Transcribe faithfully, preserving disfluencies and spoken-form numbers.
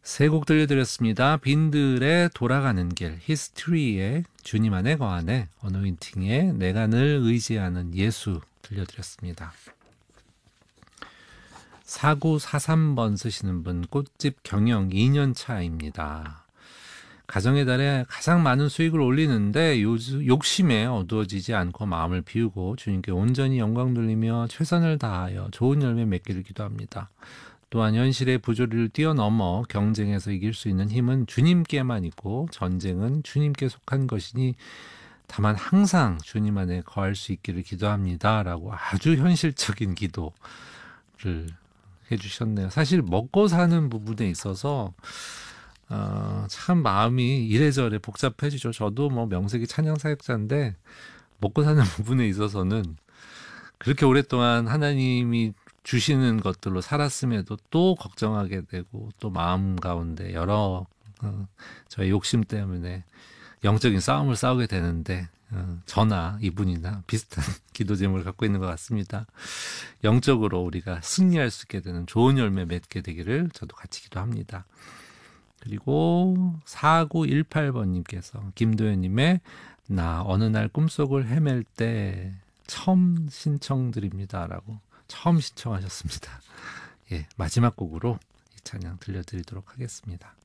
세 곡 들려드렸습니다. 빈들의 돌아가는 길, 히스토리의 주님 안에 거하네, 어노인팅의 내가 늘 의지하는 예수 들려드렸습니다. 사구사삼 번 쓰시는 분, 꽃집 경영 이 년 차입니다. 가정의 달에 가장 많은 수익을 올리는데 욕심에 어두워지지 않고 마음을 비우고 주님께 온전히 영광 돌리며 최선을 다하여 좋은 열매 맺기를 기도합니다. 또한 현실의 부조리를 뛰어넘어 경쟁에서 이길 수 있는 힘은 주님께만 있고 전쟁은 주님께 속한 것이니 다만 항상 주님 안에 거할 수 있기를 기도합니다. 라고 아주 현실적인 기도를 해주셨네요. 사실 먹고 사는 부분에 있어서 어, 참 마음이 이래저래 복잡해지죠. 저도 뭐 명색이 찬양 사역자인데 먹고 사는 부분에 있어서는 그렇게 오랫동안 하나님이 주시는 것들로 살았음에도 또 걱정하게 되고 또 마음 가운데 여러 어, 저의 욕심 때문에 영적인 싸움을 싸우게 되는데 어, 저나 이분이나 비슷한 기도 제목을 갖고 있는 것 같습니다. 영적으로 우리가 승리할 수 있게 되는 좋은 열매 맺게 되기를 저도 같이 기도합니다. 그리고 사구일팔 번님께서 김도현님의 나 어느 날 꿈속을 헤맬 때 처음 신청드립니다. 라고 처음 신청하셨습니다. 예, 마지막 곡으로 이 찬양 들려드리도록 하겠습니다.